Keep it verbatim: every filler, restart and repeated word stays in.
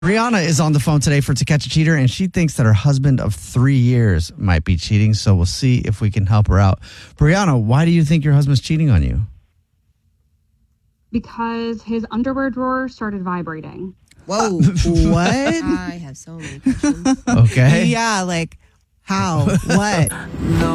Brianna is on the phone today for To Catch a Cheater, and she thinks that her husband of three years might be cheating, so we'll see if we can help her out. Brianna, why do you think your husband's cheating on you? Because his underwear drawer started vibrating. Whoa. What? I have so many questions. Okay. Yeah, like how? What?